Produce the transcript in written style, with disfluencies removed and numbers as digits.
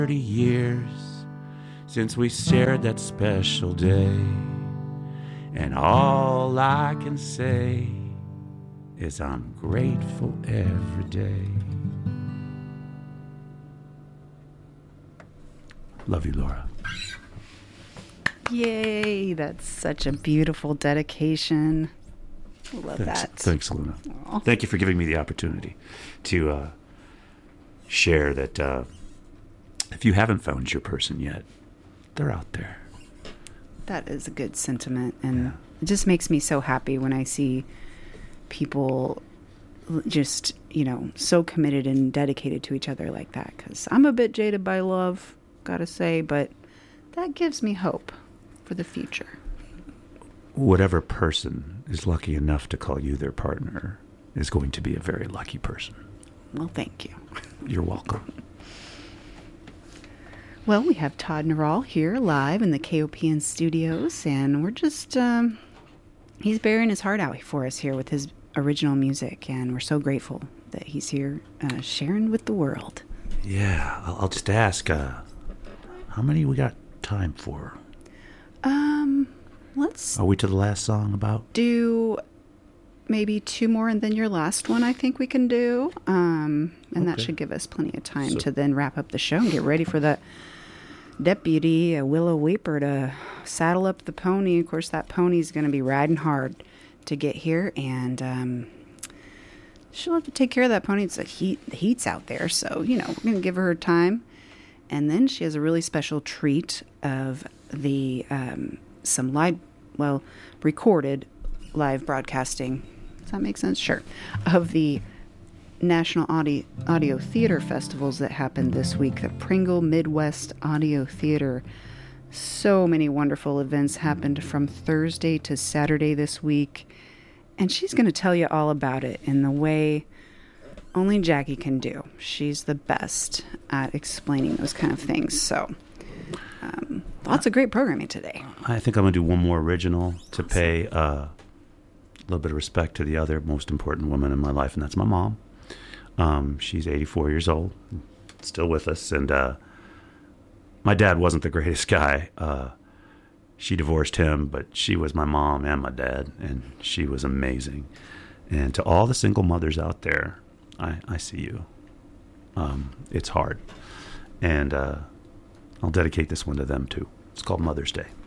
30 years since we shared that special day, and all I can say is I'm grateful every day. Love you, Laura. Yay, that's such a beautiful dedication. Love that. Thanks, Luna. Aww. Thank you for giving me the opportunity to share that if you haven't found your person yet, they're out there. That is a good sentiment, and it just makes me so happy when I see people just, so committed and dedicated to each other like that, because I'm a bit jaded by love, gotta say, but that gives me hope for the future. Whatever person is lucky enough to call you their partner is going to be a very lucky person. Well, thank you. You're welcome. Well, we have Todd Naral here live in the KOPN studios, and we're just, he's bearing his heart out for us here with his original music, and we're so grateful that he's here sharing with the world. Yeah, I'll just ask, how many we got time for? Are we to the last song about? Do maybe 2 more and then your last one I think we can do. And that should give us plenty of time to then wrap up the show and get ready for the deputy, Willow Weeper, to saddle up the pony. Of course, that pony's going to be riding hard to get here, and she'll have to take care of that pony. It's the heat's out there, so, we're going to give her time. And then she has a really special treat of the some recorded live broadcasting. Does that make sense? Sure. Of the National Audio Theater Festivals that happened this week, the Pringle Midwest Audio Theater. So many wonderful events happened from Thursday to Saturday this week, and she's going to tell you all about it in the way only Jackie can do. She's the best at explaining those kind of things. So lots of great programming today. I think I'm going to do one more original to pay a little bit of respect to the other most important woman in my life, and that's my mom. She's 84 years old, still with us, and my dad wasn't the greatest guy. She divorced him, but she was my mom and my dad, and she was amazing. And to all the single mothers out there, I see you. It's hard. And I'll dedicate this one to them, too. It's called Mother's Day.